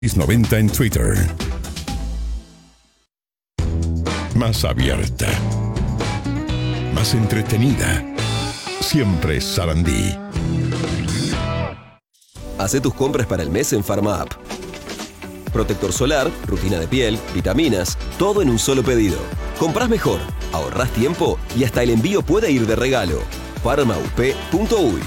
90 en Twitter. Más abierta. Más entretenida. Siempre Sarandí. Hacé tus compras para el mes en Pharma App. Protector solar, rutina de piel, vitaminas, todo en un solo pedido. Comprás mejor, ahorrás tiempo y hasta el envío puede ir de regalo. Pharmaup.uy